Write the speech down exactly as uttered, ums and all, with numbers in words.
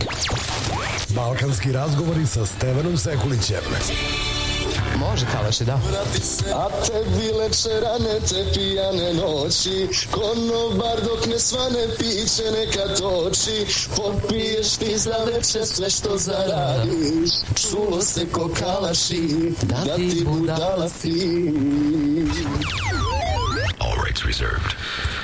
Balkanski razgovori sa Stevanom Sekulićem. Može, Kalaši, da. A tebi lečerane, te pijane noći, konobar dok ne svane piće neka toči, popiješ ti za večer sve što zaradiš, čulo se ko Kalaši, da ti budala si. All rights reserved.